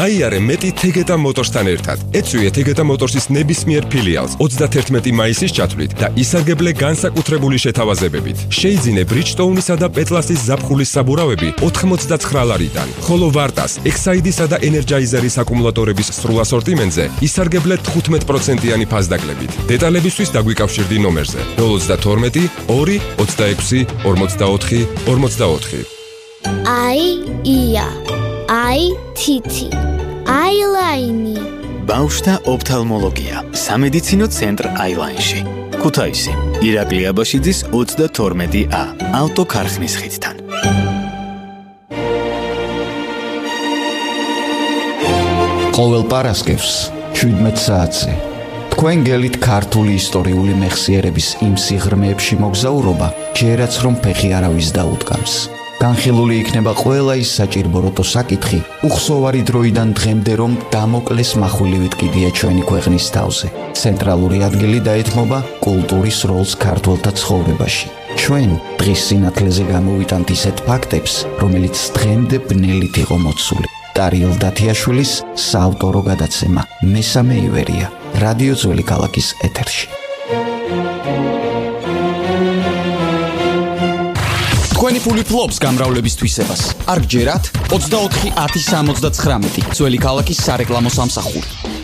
გაიარე მეტი Tegeta Motors-თან ერთად. ეწვიე Tegeta Motors-ის ნებისმიერ ფილიალს 31 მაისის ჩათვლით და ისარგებლე განსაკუთრებული შეთავაზებებით. შეიძინე Bridgestone-ისა და Petlas-ის ზაფხულის საბურავები 89 ლარიდან, ხოლო Vartas, Exide-ისა და Energizer-ის აკუმულატორების სრულ ასორტიმენტზე ისარგებლე 15%-იანი ფასდაკლებით. დეტალებისთვის დაგვიკავშირდი ნომერზე 032 2 26 44 44. ია თითი აილაინი ბავშვთა ოფთალმოლოგია სამედიცინო ცენტრ აილაინში ქუთაისი ირაკლი აბაშიძის 32A ავტოქარხნის ხიდთან ყოველ პარასკევს 17 საათზე თქვენ გელით ქართული ისტორიული მეხსიერების იმ სიღრმეებში მოგზაურობა ჯერაც რომ ფეხი არავის დაუდგამს განხილული იქნება ყველა ის საჭირბოროტო საკითხი, უხსოვარი დროიდან დღემდე რომ დამოკლეს מחვილივით კიდია ჩვენი ქვეყნის თავზე. ცენტრალური ადგილი დაეთმობა კულტურის როლს ქართველთა ცხოვრებაში. ჩვენ დღის სინათლეზე გამოვიტანთ ისეთ ფაქტებს, რომელიც დღემდე ბნელით იყო მოცული. ტარიელ დათიაშვილის საავტორო გადაცემა მესამე ივერია, რადიო ძველი ქალაქის ეთერში. თქვენი ფული ფლობს გამრავლების თვისებას. არ გჯერათ 24 10 79 ძველი ქალაქის სარეკლამო სამსახური.